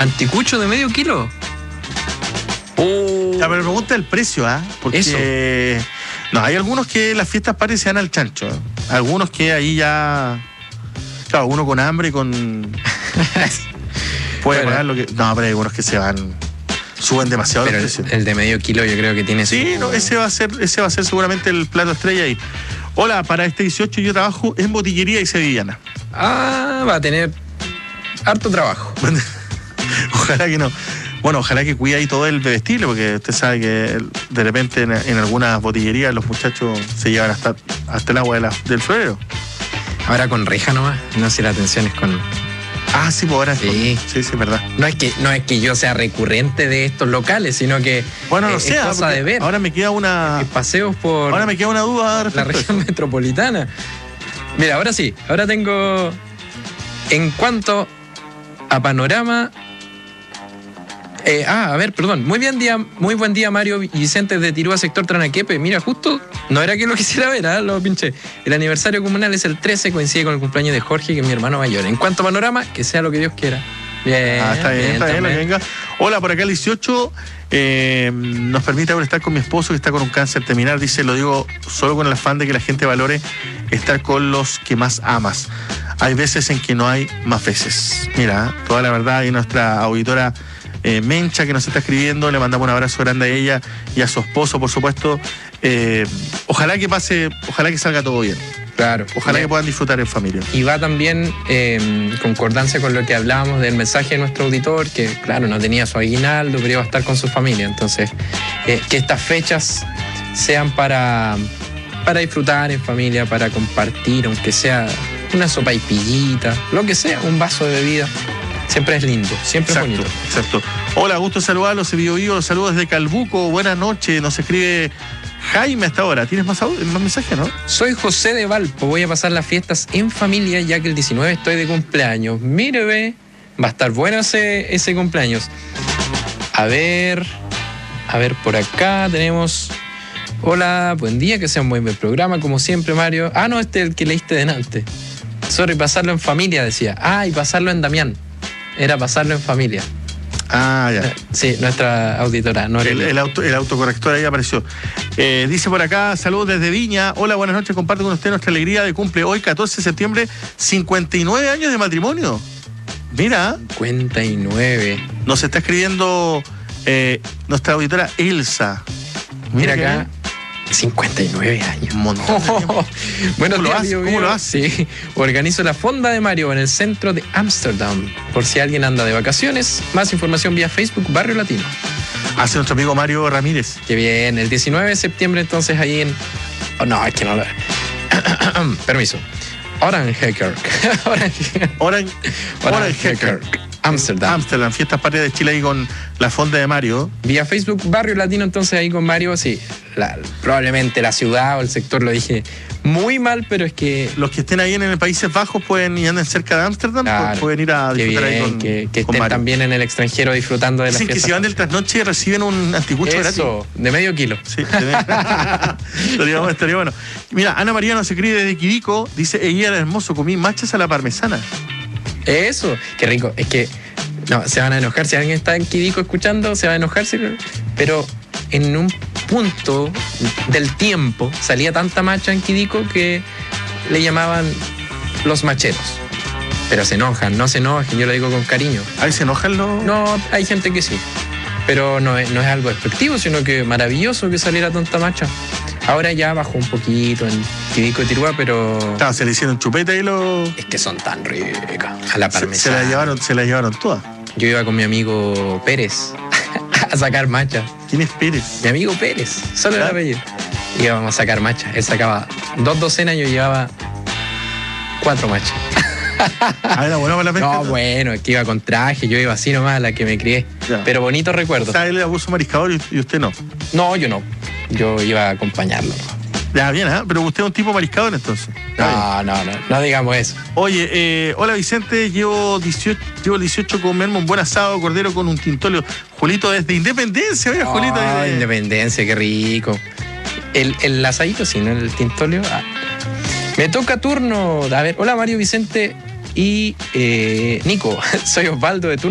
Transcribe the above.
Anticucho de medio kilo. Ya, pero pregunta el precio, porque eso. No, hay algunos que las fiestas patrias se dan al chancho. Algunos que ahí ya, claro, uno con hambre y con puede pagar lo que. No, pero hay algunos que suben demasiado los precios. El de medio kilo yo creo que tiene. Sí, no, ese va a ser seguramente el plato estrella ahí. Hola, para este 18 yo trabajo en botillería y sevillana. Va a tener harto trabajo. Ojalá que no. Bueno, ojalá que cuide ahí todo el bebestible, porque usted sabe que de repente en algunas botillerías los muchachos se llevan hasta el agua del florero. Ahora con reja nomás, no sé si la atención es con... Sí, pues ahora sí, es verdad. No es que yo sea recurrente de estos locales, sino que bueno, no sé, es cosa de ver. Ahora me queda paseos por... Ahora me queda una duda la región metropolitana. Mira, ahora tengo... En cuanto a panorama... Muy buen día, Mario Vicente de Tirúa, sector Tranaquepe. Mira, justo, no era que lo quisiera ver, lo pinché. El aniversario comunal es el 13, coincide con el cumpleaños de Jorge, que es mi hermano mayor. En cuanto a panorama, que sea lo que Dios quiera. Bien, está bien, venga. Hola, por acá el 18 nos permite ahora estar con mi esposo que está con un cáncer terminal. Dice, lo digo solo con el afán de que la gente valore estar con los que más amas. Hay veces en que no hay más veces. Mira, toda la verdad, y nuestra auditora Mencha que nos está escribiendo, le mandamos un abrazo grande a ella y a su esposo, por supuesto. Ojalá que salga todo bien. Claro. Ojalá que puedan disfrutar en familia. Y va también en concordancia con lo que hablábamos del mensaje de nuestro auditor, que claro, no tenía su aguinaldo, pero iba a estar con su familia. Entonces, que estas fechas sean para disfrutar en familia, para compartir, aunque sea una sopaipillita, lo que sea, un vaso de bebida. Siempre es lindo, siempre es bonito. Exacto. Hola, gusto saludarlos, los saludos desde Calbuco, buenas noches, nos escribe Jaime hasta ahora. ¿Tienes más mensajes, no? Soy José de Valpo, voy a pasar las fiestas en familia ya que el 19 estoy de cumpleaños. Mire, ve, va a estar bueno ese cumpleaños. A ver, por acá tenemos... Hola, buen día, que sea un buen programa, como siempre, Mario. No, este es el que leíste delante. Sorry, pasarlo en familia, decía. Y pasarlo en Damián. Era pasarlo en familia. Ya. Sí, nuestra auditora. No el autocorrector ahí apareció. Dice por acá, saludos desde Viña. Hola, buenas noches, comparto con usted nuestra alegría de cumple hoy, 14 de septiembre, 59 años de matrimonio. Mira. 59. Nos está escribiendo nuestra auditora Elsa. Mira acá. 59 años. Buenos días, ¿Cómo lo hace? Sí. Organizo la fonda de Mario en el centro de Ámsterdam. Por si alguien anda de vacaciones, más información vía Facebook Barrio Latino. Hace nuestro amigo Mario Ramírez. Qué bien, el 19 de septiembre entonces ahí en... no, es que no lo... Permiso. Oranjekerk. Oranjekerk. Ámsterdam, fiestas patrias de Chile ahí con la fonda de Mario. Vía Facebook Barrio Latino, entonces ahí con Mario, sí. Probablemente la ciudad o el sector lo dije muy mal, pero es que... Los que estén ahí en el Países Bajos y anden cerca de Ámsterdam, claro, pueden ir a disfrutar ahí con que estén Mario. También en el extranjero disfrutando de la fiesta. Dicen que si van del trasnoche reciben un anticucho gratis. Eso, de medio kilo. Sí, estaría bueno. Mira, Ana María nos escribe desde Quirico, dice, ella era hermoso, comí machas a la parmesana. Eso, qué rico. Es que no, se van a enojar. Si alguien está en Quidico escuchando, se va a enojar. Pero en un punto del tiempo salía tanta macha en Quidico que le llamaban los macheros. Pero se enojan, no se enojen, yo lo digo con cariño. ¿Ahí se enojan los...? No, hay gente que sí. Pero no es algo despectivo, sino que maravilloso que saliera tanta macha. Ahora ya bajó un poquito en Quidico y Tirúa, pero... Claro, se le hicieron chupeta y Es que son tan ricas. A la parmesana. Se la llevaron todas. Yo iba con mi amigo Pérez a sacar macha. ¿Quién es Pérez? Mi amigo Pérez, solo el apellido. Íbamos a sacar macha. Él sacaba 2 docenas, yo llevaba 4 machas. ¿Era bueno para la pesca? No, bueno, es que iba con traje, yo iba así nomás, la que me crié. Ya. Pero bonito recuerdo. O sea, él era abuso mariscador y usted no. No, yo no. Yo iba a acompañarlo. Ya, bien, pero usted es un tipo mariscador entonces. No digamos eso. Oye, hola Vicente, llevo 18 comerme un buen asado, cordero con un tintolio. Julito desde Independencia, oiga, Julito. Independencia, qué rico. El asadito, sí, ¿no? El tintolio. Me toca turno. A ver, hola Mario Vicente y Nico. Soy Osvaldo de Turno.